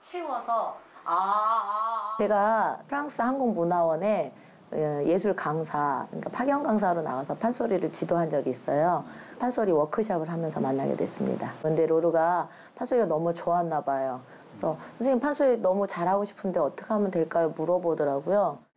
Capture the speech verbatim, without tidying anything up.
채워서 아, 아, 아. 제가 프랑스 한국문화원에 예술 강사, 그러니까 파견 강사로 나가서 판소리를 지도한 적이 있어요. 판소리 워크숍을 하면서 만나게 됐습니다. 근데 로르가 판소리가 너무 좋았나 봐요. 그래서 선생님 판소리 너무 잘하고 싶은데 어떻게 하면 될까요? 물어보더라고요.